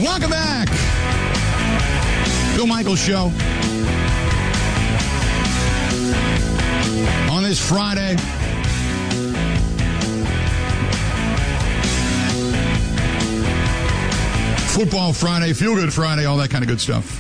Welcome back. Bill Michaels Show. On this Friday. Football Friday, Feel Good Friday, all that kind of good stuff.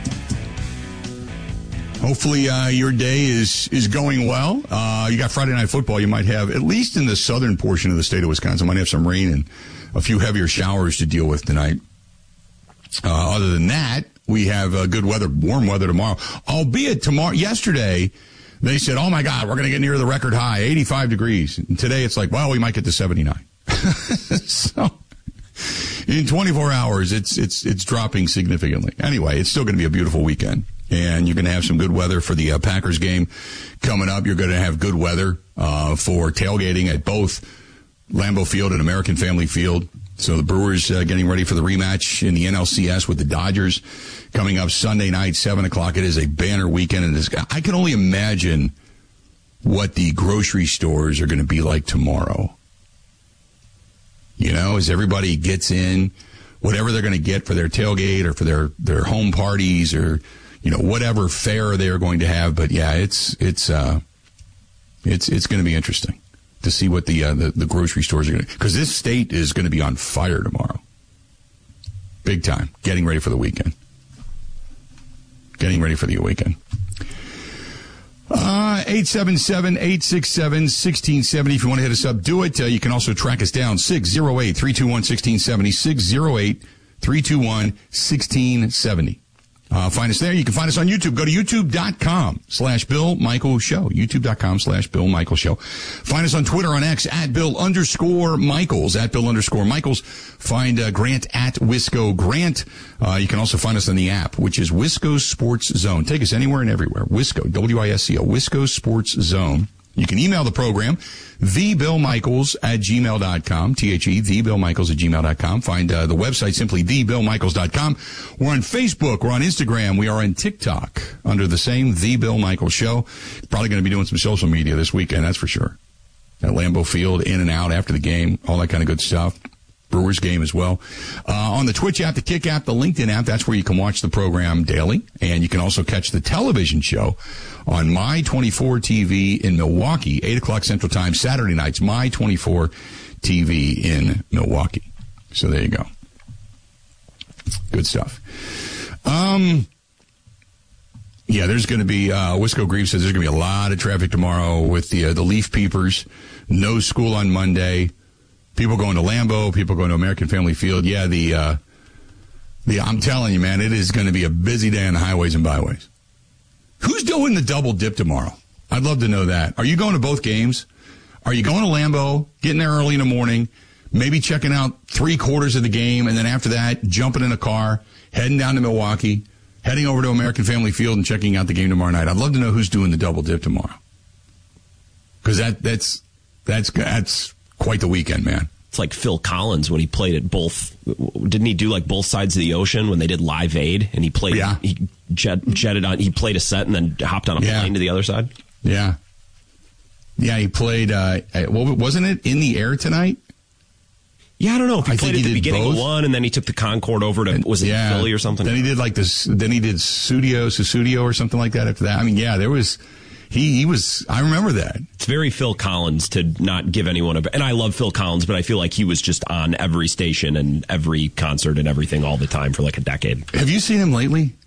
Hopefully your day is going well. You got Friday Night Football. You might have, at least in the southern portion of the state of Wisconsin, might have some rain and a few heavier showers to deal with tonight. Other than that, we have good weather, warm weather tomorrow. Albeit yesterday, they said, oh my God, we're going to get near the record high, 85 degrees. And today it's like, well, we might get to 79. So in 24 hours, it's dropping significantly. Anyway, it's still going to be a beautiful weekend. And you're going to have some good weather for the Packers game coming up. You're going to have good weather for tailgating at both Lambeau Field and American Family Field. So the Brewers getting ready for the rematch in the NLCS with the Dodgers coming up Sunday night, 7 o'clock. It is a banner weekend. And I can only imagine what the grocery stores are going to be like tomorrow. You know, as everybody gets in, whatever they're going to get for their tailgate or for their home parties or, you know, whatever fare they're going to have. But yeah, it's going to be interesting to see what the grocery stores are going to, because this state is going to be on fire tomorrow. Big time. Getting ready for the weekend. 877-867-1670. If you want to hit us up, do it. You can also track us down, 608-321-1670, 608-321-1670. Find us there. You can find us on YouTube. Go to youtube.com/Bill Michaels Show. youtube.com/Bill Michaels Show. Find us on Twitter, on X, @Bill_Michaels, @Bill_Michaels. Find Grant @Wisco Grant. You can also find us on the app, which is Wisco Sports Zone. Take us anywhere and everywhere. Wisco, WISCO, Wisco Sports Zone. You can email the program, thebillmichaels@gmail.com, thebillmichaels@gmail.com. Find the website simply thebillmichaels.com. We're on Facebook. We're on Instagram. We are on TikTok under the same The Bill Michaels Show. Probably going to be doing some social media this weekend, that's for sure. At Lambeau Field, in and out after the game, all that kind of good stuff. Brewers game as well. On the Twitch app, the Kick app, the LinkedIn app, that's where you can watch the program daily. And you can also catch the television show on My24 TV in Milwaukee, 8 o'clock Central Time, Saturday nights, My24 TV in Milwaukee. So there you go. Good stuff. Yeah, there's going to be, Wisco Grieve says there's going to be a lot of traffic tomorrow with the Leaf Peepers. No school on Monday. People going to Lambeau, people going to American Family Field. Yeah, I'm telling you, man, it is going to be a busy day on the highways and byways. Who's doing the double dip tomorrow? I'd love to know that. Are you going to both games? Are you going to Lambeau, getting there early in the morning, maybe checking out 3/4 of the game, and then after that, jumping in a car, heading down to Milwaukee, heading over to American Family Field and checking out the game tomorrow night? I'd love to know who's doing the double dip tomorrow. Because that's quite the weekend, man. It's like Phil Collins when he played at both. Didn't he do like both sides of the ocean when they did Live Aid? And he played, he jetted on, he played a set and then hopped on a plane to the other side? Yeah. Yeah, he played, wasn't it In the Air Tonight? Yeah, I don't know if he played at the beginning of one and then he took the Concorde over to, was it Philly or something? Then he did like this, then he did Susudio or something like that after that. I mean, yeah, there was... He was, I remember that. It's very Phil Collins to not give anyone and I love Phil Collins, but I feel like he was just on every station and every concert and everything all the time for like a decade. Have you seen him lately?